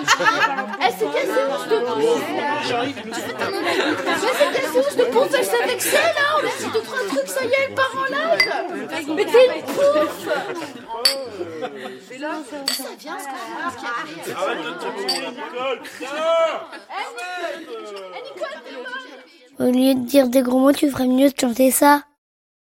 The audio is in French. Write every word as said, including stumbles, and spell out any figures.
Elle s'est cassée où je te pousse? Mais c'est cassée où je te pousse? Elle s'est vexée là. On a dit deux trois trucs, ça y est, elle part en live. Mais t'es une pouffe. Et là, ça vient ce qu'on a qui arrive. Arrête de te tourner, Nicole. Eh Nicole, t'es molle. Au lieu de dire des gros mots, tu ferais mieux de chanter ça.